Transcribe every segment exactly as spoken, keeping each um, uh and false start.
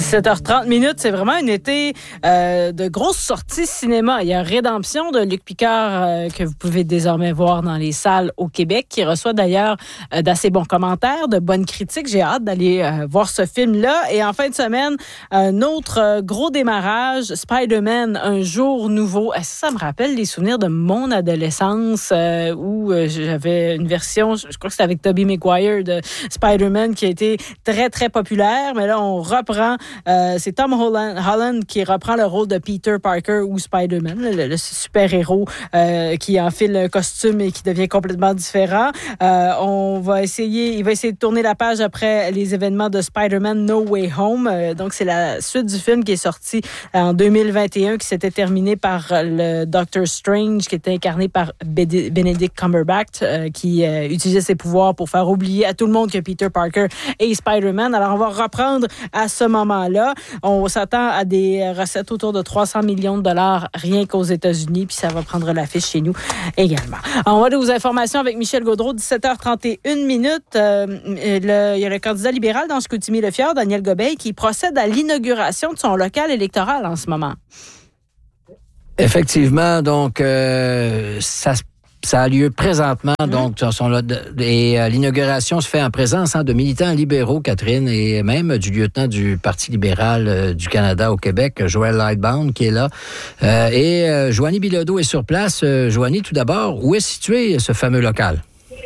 dix-sept heures trente minutes, c'est vraiment un été euh, de grosses sorties cinéma. Il y a Rédemption de Luc Picard euh, que vous pouvez désormais voir dans les salles au Québec, qui reçoit d'ailleurs euh, d'assez bons commentaires, de bonnes critiques. J'ai hâte d'aller euh, voir ce film-là. Et en fin de semaine, un autre euh, gros démarrage, Spider-Man, Un jour nouveau. Ça, ça me rappelle les souvenirs de mon adolescence euh, où euh, j'avais une version, je crois que c'était avec Tobey Maguire de Spider-Man qui a été très, très populaire. Mais là, on reprend... Euh, c'est Tom Holland, Holland qui reprend le rôle de Peter Parker ou Spider-Man, le, le super-héros euh, qui enfile un costume et qui devient complètement différent. Euh, on va essayer, il va essayer de tourner la page après les événements de Spider-Man No Way Home. Euh, donc, c'est la suite du film qui est sorti en deux mille vingt et un, qui s'était terminé par le Doctor Strange, qui était incarné par Benedict Cumberbatch, euh, qui euh, utilisait ses pouvoirs pour faire oublier à tout le monde que Peter Parker est Spider-Man. Alors, on va reprendre à ce moment-là. On s'attend à des recettes autour de trois cents millions de dollars rien qu'aux États-Unis, puis ça va prendre l'affiche chez nous également. On va aux informations avec Michel Gaudreault, dix-sept heures trente et une minutes. Euh, le, il y a le candidat libéral dans Chicoutimi-Le-Fjord, Daniel Gobeil, qui procède à l'inauguration de son local électoral en ce moment. Effectivement, donc, euh, ça se Ça a lieu présentement, mmh. donc, sont là, et euh, l'inauguration se fait en présence hein, de militants libéraux, Catherine, et même du lieutenant du Parti libéral euh, du Canada au Québec, Joël Lightbound, qui est là. Euh, et euh, Joanie Bilodeau est sur place. Euh, Joanie, tout d'abord, où est situé ce fameux local?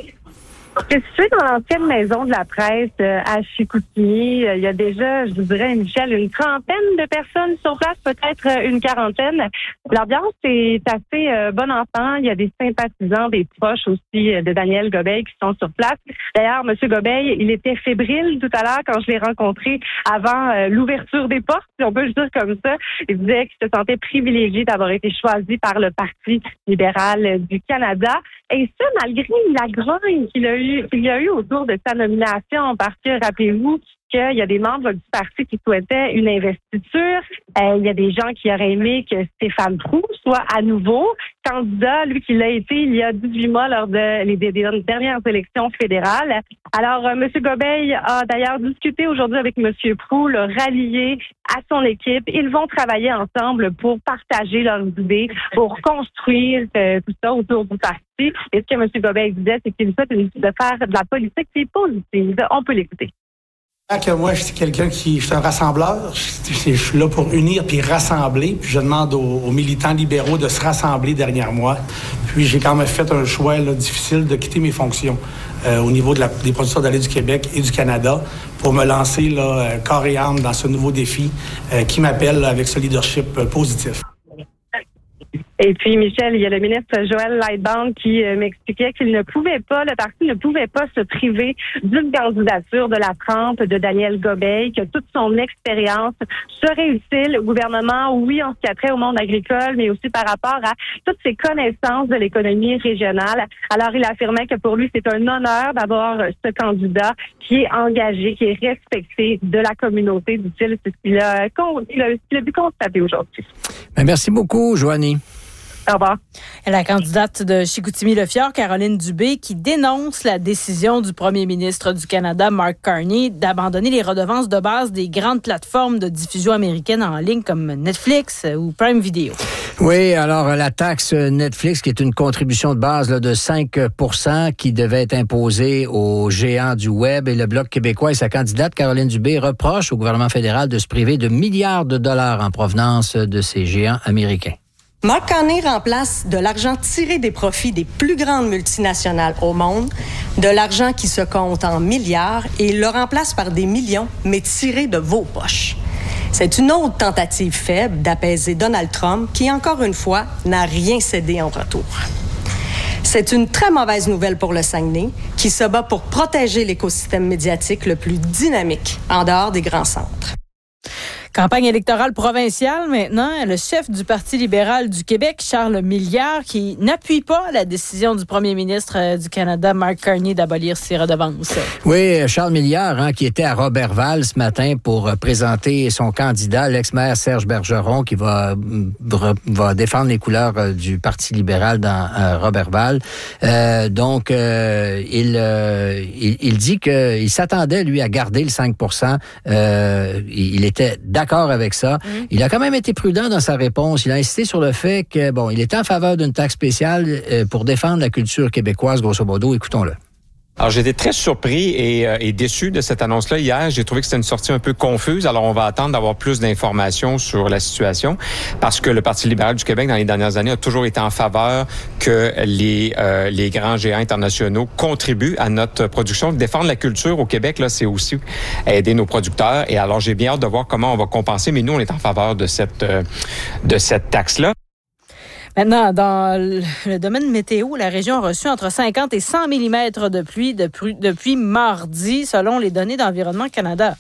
C'est situé dans l'ancienne maison de la presse euh, à Chicoutimi. Il y a déjà, je vous dirais, Michel, une trentaine de personnes sur place, peut-être une quarantaine. L'ambiance est assez euh, bon enfant. Il y a des sympathisants, des proches aussi euh, de Daniel Gobeil qui sont sur place. D'ailleurs, M. Gobeil, il était fébrile tout à l'heure quand je l'ai rencontré avant euh, l'ouverture des portes, si on peut le dire comme ça. Il disait qu'il se sentait privilégié d'avoir été choisi par le Parti libéral du Canada. Et ça, malgré la grogne qu'il a eu, qu'il y a eu autour de sa nomination, parce que, rappelez-vous, qu'il y a des membres du parti qui souhaitaient une investiture. Euh, il y a des gens qui auraient aimé que Stéphane Proulx soit à nouveau candidat, lui qui l'a été il y a dix-huit mois lors de les, des, des dernières élections fédérales. Alors, euh, M. Gobeil a d'ailleurs discuté aujourd'hui avec M. Proulx, le rallié à son équipe. Ils vont travailler ensemble pour partager leurs idées, pour construire euh, tout ça autour du parti. Et ce que M. Gobeil disait, c'est qu'il souhaite de faire de la politique qui est positive. On peut l'écouter. Que moi, je suis quelqu'un qui, je suis un rassembleur. Je, je suis là pour unir puis rassembler. Puis je demande aux, aux militants libéraux de se rassembler derrière moi. Puis j'ai quand même fait un choix là, difficile de quitter mes fonctions euh, au niveau de la, des producteurs de lait du Québec et du Canada pour me lancer là, euh, corps et âme dans ce nouveau défi euh, qui m'appelle là, avec ce leadership euh, positif. Et puis, Michel, il y a le ministre Joël Lightbound qui euh, m'expliquait qu'il ne pouvait pas, le parti ne pouvait pas se priver d'une candidature de la trempe de Daniel Gobeil, que toute son expérience serait utile au gouvernement, oui, en ce qui a trait au monde agricole, mais aussi par rapport à toutes ses connaissances de l'économie régionale. Alors, il affirmait que pour lui, c'est un honneur d'avoir ce candidat qui est engagé, qui est respecté de la communauté, dit-il. C'est ce qu'il a, qu'il a, qu'il a pu constater aujourd'hui. Bien, merci beaucoup, Joanie. Au revoir. La candidate de Chicoutimi-Le-Fjord, Caroline Dubé, qui dénonce la décision du premier ministre du Canada, Mark Carney, d'abandonner les redevances de base des grandes plateformes de diffusion américaines en ligne comme Netflix ou Prime Video. Oui, alors la taxe Netflix, qui est une contribution de base là, de cinq pour cent qui devait être imposée aux géants du web, et le Bloc québécois et sa candidate, Caroline Dubé, reprochent au gouvernement fédéral de se priver de milliards de dollars en provenance de ces géants américains. Mark Carney remplace de l'argent tiré des profits des plus grandes multinationales au monde, de l'argent qui se compte en milliards, et le remplace par des millions, mais tirés de vos poches. C'est une autre tentative faible d'apaiser Donald Trump, qui, encore une fois, n'a rien cédé en retour. C'est une très mauvaise nouvelle pour le Saguenay, qui se bat pour protéger l'écosystème médiatique le plus dynamique en dehors des grands centres. Campagne électorale provinciale maintenant. Le chef du Parti libéral du Québec, Charles Milliard, qui n'appuie pas la décision du premier ministre du Canada, Mark Carney, d'abolir ses redevances. Oui, Charles Milliard, hein, qui était à Roberval ce matin pour présenter son candidat, l'ex-maire Serge Bergeron, qui va, va défendre les couleurs du Parti libéral dans euh, Roberval. Euh, donc, euh, il, euh, il, il dit qu'il s'attendait, lui, à garder le cinq pour cent. Euh, il était d'accord avec ça. Mmh. Il a quand même été prudent dans sa réponse. Il a insisté sur le fait que, bon, il était en faveur d'une taxe spéciale euh, pour défendre la culture québécoise, grosso modo. Écoutons-le. Alors, j'étais très surpris et, euh, et déçu de cette annonce-là hier. J'ai trouvé que c'était une sortie un peu confuse. Alors, on va attendre d'avoir plus d'informations sur la situation parce que le Parti libéral du Québec, dans les dernières années, a toujours été en faveur que les euh, les grands géants internationaux contribuent à notre production. Défendre la culture au Québec, là, c'est aussi aider nos producteurs. Et alors, j'ai bien hâte de voir comment on va compenser. Mais nous, on est en faveur de cette euh, de cette taxe-là. Maintenant, dans le domaine météo, la région a reçu entre cinquante et cent millimètres de pluie depuis, depuis mardi, selon les données d'Environnement Canada.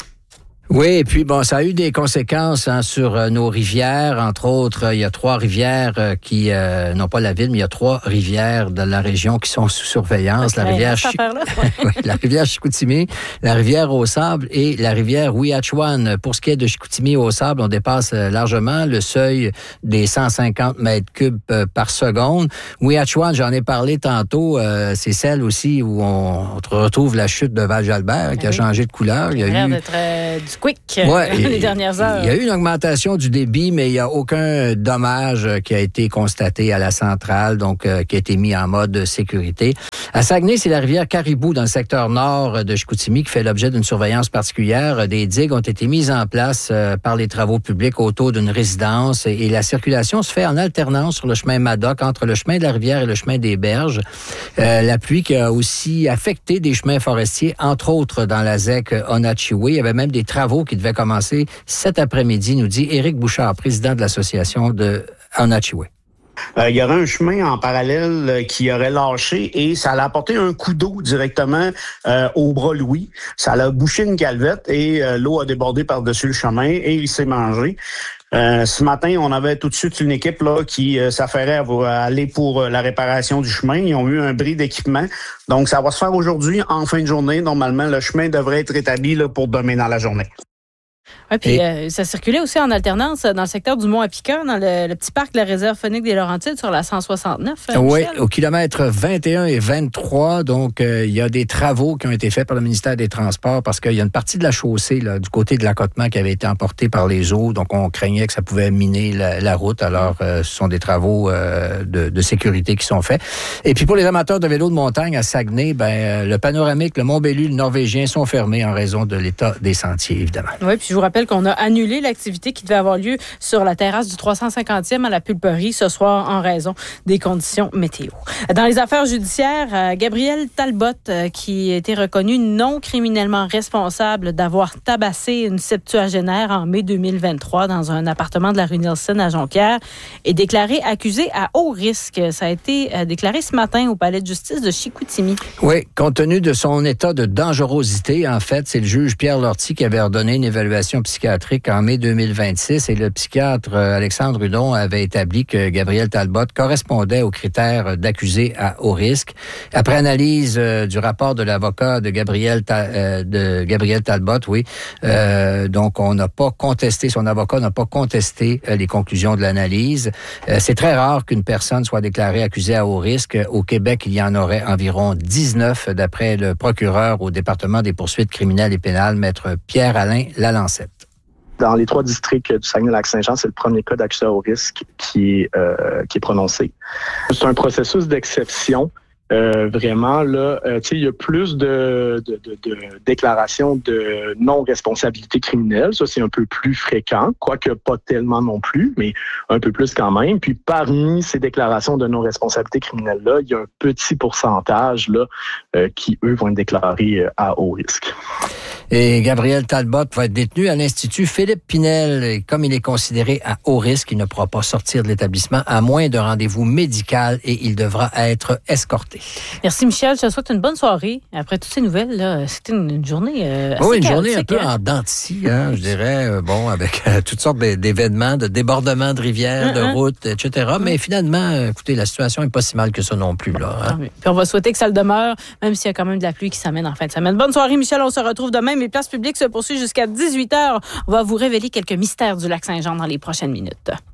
Oui, et puis bon, ça a eu des conséquences hein, sur euh, nos rivières. Entre autres, il y a trois rivières euh, qui, euh, non pas la ville, mais il y a trois rivières de la région qui sont sous surveillance. Okay, la rivière Chi- oui, la rivière Chicoutimi, la rivière Au Sable et la rivière Ouiachuan. Pour ce qui est de Chicoutimi Au Sable, on dépasse euh, largement le seuil des cent cinquante mètres cubes euh, par seconde. Ouiachuan, j'en ai parlé tantôt, euh, c'est celle aussi où on, on retrouve la chute de Val-Jalbert qui a oui. changé de couleur. Il y a eu d'être, euh, du quick ouais, les dernières heures. Il y a eu une augmentation du débit, mais il n'y a aucun dommage qui a été constaté à la centrale, donc euh, qui a été mis en mode sécurité. À Saguenay, c'est la rivière Caribou, dans le secteur nord de Chicoutimi, qui fait l'objet d'une surveillance particulière. Des digues ont été mises en place euh, par les travaux publics autour d'une résidence et, et la circulation se fait en alternance sur le chemin Madoc, entre le chemin de la rivière et le chemin des Berges. Euh, la pluie qui a aussi affecté des chemins forestiers, entre autres dans la Z E C Onatchiway. Il y avait même des travaux qui devait commencer cet après-midi, nous dit Éric Bouchard, président de l'association de Onatchiway. Euh, il y aurait un chemin en parallèle euh, qui aurait lâché et ça allait apporter un coup d'eau directement euh, au bras Louis. Ça allait boucher une calvette et euh, l'eau a débordé par-dessus le chemin et il s'est mangé. Euh, ce matin, on avait tout de suite une équipe là qui euh, s'affairait à, à aller pour euh, la réparation du chemin. Ils ont eu un bris d'équipement. Donc, ça va se faire aujourd'hui en fin de journée. Normalement, le chemin devrait être établi là, pour demain dans la journée. Oui, puis euh, ça circulait aussi en alternance dans le secteur du Mont-Apica, dans le, le petit parc de la réserve faunique des Laurentides sur la cent soixante-neuf. Oui, au kilomètre vingt et un et vingt-trois. Donc, euh, il y a des travaux qui ont été faits par le ministère des Transports parce qu'il y a une partie de la chaussée là, du côté de l'accotement qui avait été emportée par les eaux. Donc, on craignait que ça pouvait miner la, la route. Alors, euh, ce sont des travaux euh, de, de sécurité qui sont faits. Et puis, pour les amateurs de vélo de montagne à Saguenay, ben, euh, le panoramique, le Mont-Bellu, le Norvégien sont fermés en raison de l'état des sentiers, évidemment. Oui, puis je vous rappelle qu'on a annulé l'activité qui devait avoir lieu sur la terrasse du trois cent cinquantième à la Pulperie ce soir en raison des conditions météo. Dans les affaires judiciaires, Gabriel Talbot, qui a été reconnu non criminellement responsable d'avoir tabassé une septuagénaire en mai deux mille vingt-trois dans un appartement de la rue Nielsen à Jonquière, est déclaré accusé à haut risque. Ça a été déclaré ce matin au palais de justice de Chicoutimi. Oui, compte tenu de son état de dangerosité, en fait, c'est le juge Pierre Lortie qui avait ordonné une évaluation psychiatrique en mai deux mille vingt-six et le psychiatre Alexandre Hudon avait établi que Gabriel Talbot correspondait aux critères d'accusé à haut risque. Après analyse euh, du rapport de l'avocat de Gabriel, Ta- euh, de Gabriel Talbot, oui, euh, donc on n'a pas contesté, son avocat n'a pas contesté euh, les conclusions de l'analyse. Euh, c'est très rare qu'une personne soit déclarée accusée à haut risque. Au Québec, il y en aurait environ dix-neuf, d'après le procureur au département des poursuites criminelles et pénales, maître Pierre-Alain Lalancette. Dans les trois districts du Saguenay-Lac-Saint-Jean, c'est le premier cas d'accusé à haut risque qui, euh, qui est prononcé. C'est un processus d'exception. Euh, vraiment, là, euh, tu sais, il y a plus de, de, de, de déclarations de non-responsabilité criminelle. Ça, c'est un peu plus fréquent, quoique pas tellement non plus, mais un peu plus quand même. Puis parmi ces déclarations de non-responsabilité criminelle-là, il y a un petit pourcentage là, euh, qui, eux, vont être déclarés à haut risque. Et Gabriel Talbot va être détenu à l'Institut Philippe Pinel. Et comme il est considéré à haut risque, il ne pourra pas sortir de l'établissement à moins d'un rendez-vous médical et il devra être escorté. Merci Michel, je te souhaite une bonne soirée. Après toutes ces nouvelles, là, c'était une, une journée euh, assez Oui, une chaotique, journée un peu hein? en dents de scie, hein, je dirais, euh, bon, avec euh, toutes sortes d'événements, de débordements de rivières, de routes, et cetera. Mais finalement, euh, écoutez, la situation n'est pas si mal que ça non plus, là. Hein? Puis on va souhaiter que ça le demeure, même s'il y a quand même de la pluie qui s'amène en fin de semaine. Bonne soirée Michel, on se retrouve demain. Mes places publiques se poursuivent jusqu'à dix-huit heures. On va vous révéler quelques mystères du lac Saint-Jean dans les prochaines minutes.